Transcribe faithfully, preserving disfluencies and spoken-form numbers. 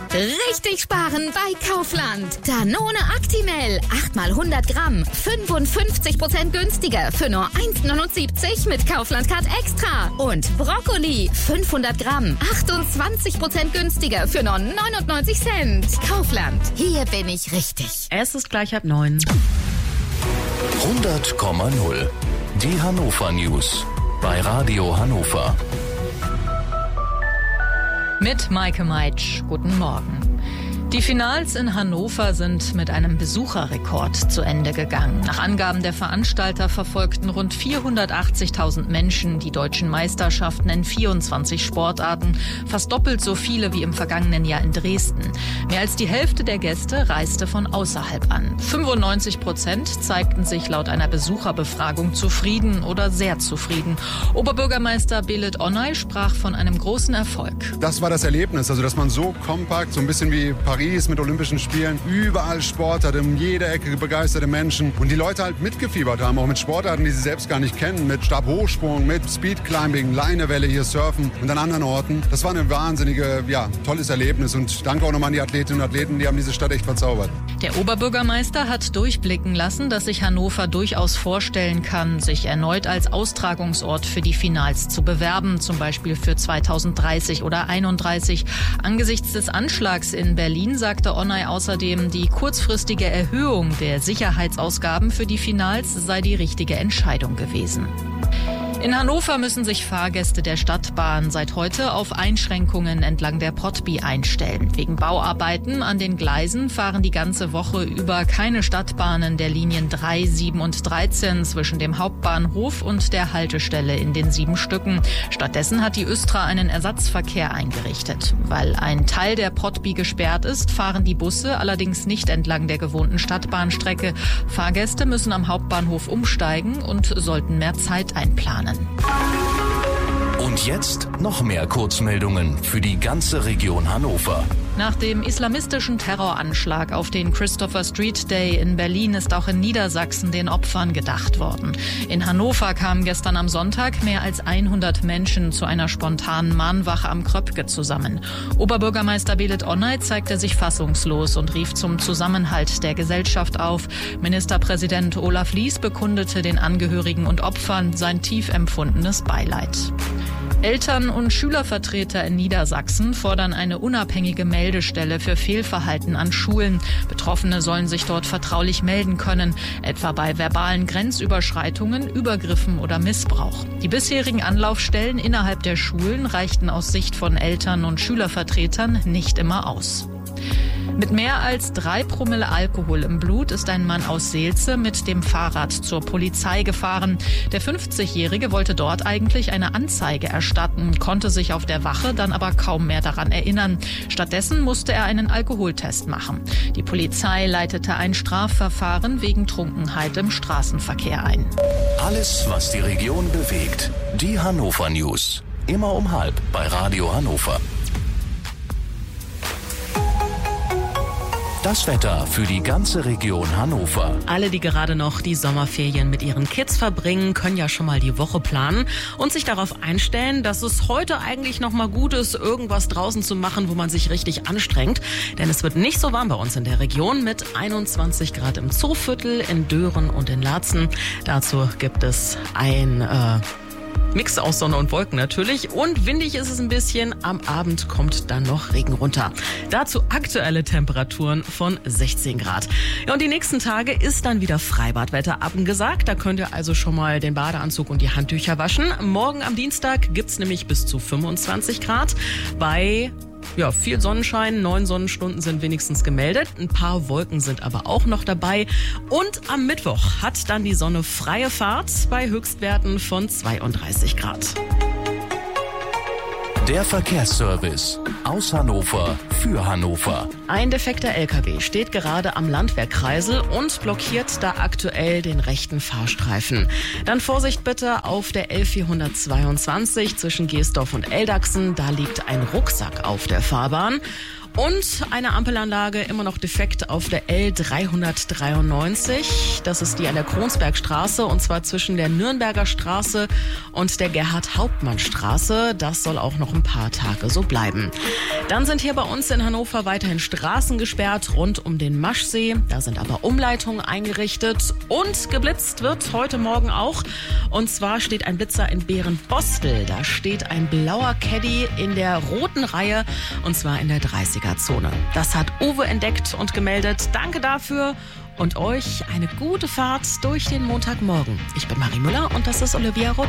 Richtig sparen bei Kaufland. Danone Actimel, acht mal hundert Gramm, fünfundfünfzig Prozent günstiger für nur eins neunundsiebzig mit Kaufland Card Extra. Und Brokkoli, fünfhundert Gramm, achtundzwanzig Prozent günstiger für nur neunundneunzig Cent. Kaufland, hier bin ich richtig. Es ist gleich halb neun. hundert Komma null. Die Hannover News bei Radio Hannover. Mit Maike Meitsch. Guten Morgen. Die Finals in Hannover sind mit einem Besucherrekord zu Ende gegangen. Nach Angaben der Veranstalter verfolgten rund vierhundertachtzigtausend Menschen die deutschen Meisterschaften in vierundzwanzig Sportarten, fast doppelt so viele wie im vergangenen Jahr in Dresden. Mehr als die Hälfte der Gäste reiste von außerhalb an. fünfundneunzig Prozent zeigten sich laut einer Besucherbefragung zufrieden oder sehr zufrieden. Oberbürgermeister Belit Onay sprach von einem großen Erfolg. Das war das Erlebnis, also dass man so kompakt, so ein bisschen wie Paris mit Olympischen Spielen, überall Sport hat, um jede Ecke begeisterte Menschen und die Leute halt mitgefiebert haben, auch mit Sportarten, die sie selbst gar nicht kennen, mit Stabhochsprung, mit Speedclimbing, Leinewelle, hier Surfen und an anderen Orten. Das war ein wahnsinniges, ja, tolles Erlebnis und danke auch nochmal an die Athletinnen und Athleten, die haben diese Stadt echt verzaubert. Der Oberbürgermeister hat durchblicken lassen, dass sich Hannover durchaus vorstellen kann, sich erneut als Austragungsort für die Finals zu bewerben, zum Beispiel für zweitausenddreißig oder einunddreißig. Angesichts des Anschlags in Berlin sagte Onay außerdem, die kurzfristige Erhöhung der Sicherheitsausgaben für die Finals sei die richtige Entscheidung gewesen. In Hannover müssen sich Fahrgäste der Stadtbahn seit heute auf Einschränkungen entlang der Potby einstellen. Wegen Bauarbeiten an den Gleisen fahren die ganze Woche über keine Stadtbahnen der Linien drei, sieben und dreizehn zwischen dem Hauptbahnhof und der Haltestelle in den sieben Stücken. Stattdessen hat die Östra einen Ersatzverkehr eingerichtet. Weil ein Teil der Potby gesperrt ist, fahren die Busse allerdings nicht entlang der gewohnten Stadtbahnstrecke. Fahrgäste müssen am Hauptbahnhof umsteigen und sollten mehr Zeit einplanen. Und jetzt noch mehr Kurzmeldungen für die ganze Region Hannover. Nach dem islamistischen Terroranschlag auf den Christopher Street Day in Berlin ist auch in Niedersachsen den Opfern gedacht worden. In Hannover kamen gestern am Sonntag mehr als hundert Menschen zu einer spontanen Mahnwache am Kröpke zusammen. Oberbürgermeister Belit Onay zeigte sich fassungslos und rief zum Zusammenhalt der Gesellschaft auf. Ministerpräsident Olaf Lies bekundete den Angehörigen und Opfern sein tief empfundenes Beileid. Eltern- und Schülervertreter in Niedersachsen fordern eine unabhängige Meldestelle für Fehlverhalten an Schulen. Betroffene sollen sich dort vertraulich melden können, etwa bei verbalen Grenzüberschreitungen, Übergriffen oder Missbrauch. Die bisherigen Anlaufstellen innerhalb der Schulen reichten aus Sicht von Eltern- und Schülervertretern nicht immer aus. Mit mehr als drei Promille Alkohol im Blut ist ein Mann aus Seelze mit dem Fahrrad zur Polizei gefahren. Der fünfzigjährige wollte dort eigentlich eine Anzeige erstatten, konnte sich auf der Wache dann aber kaum mehr daran erinnern. Stattdessen musste er einen Alkoholtest machen. Die Polizei leitete ein Strafverfahren wegen Trunkenheit im Straßenverkehr ein. Alles, was die Region bewegt. Die Hannover News. Immer um halb bei Radio Hannover. Das Wetter für die ganze Region Hannover. Alle, die gerade noch die Sommerferien mit ihren Kids verbringen, können ja schon mal die Woche planen und sich darauf einstellen, dass es heute eigentlich noch mal gut ist, irgendwas draußen zu machen, wo man sich richtig anstrengt. Denn es wird nicht so warm bei uns in der Region mit einundzwanzig Grad im Zooviertel, in Dören und in Laatzen. Dazu gibt es ein äh, Mix aus Sonne und Wolken natürlich. Und windig ist es ein bisschen. Am Abend kommt dann noch Regen runter. Dazu aktuelle Temperaturen von sechzehn Grad. Ja, und die nächsten Tage ist dann wieder Freibadwetter abgesagt. Da könnt ihr also schon mal den Badeanzug und die Handtücher waschen. Morgen am Dienstag gibt's nämlich bis zu fünfundzwanzig Grad. Bei ja, viel Sonnenschein, neun Sonnenstunden sind wenigstens gemeldet. Ein paar Wolken sind aber auch noch dabei. Und am Mittwoch hat dann die Sonne freie Fahrt bei Höchstwerten von zweiunddreißig Grad. Der Verkehrsservice aus Hannover für Hannover. Ein defekter L K W steht gerade am Landwehrkreisel und blockiert da aktuell den rechten Fahrstreifen. Dann Vorsicht bitte auf der L vierhundertzweiundzwanzig zwischen Geesdorf und Eldachsen. Da liegt ein Rucksack auf der Fahrbahn. Und eine Ampelanlage immer noch defekt auf der L dreihundertdreiundneunzig. Das ist die an der Kronsbergstraße und zwar zwischen der Nürnberger Straße und der Gerhard-Hauptmann-Straße. Das soll auch noch ein paar Tage so bleiben. Dann sind hier bei uns in Hannover weiterhin Straßen gesperrt rund um den Maschsee. Da sind aber Umleitungen eingerichtet und geblitzt wird heute Morgen auch. Und zwar steht ein Blitzer in Bärenbostel. Da steht ein blauer Caddy in der roten Reihe und zwar in der dreißiger-Zone. Das hat Uwe entdeckt und gemeldet. Danke dafür und euch eine gute Fahrt durch den Montagmorgen. Ich bin Marie Müller und das ist Olivia Roth.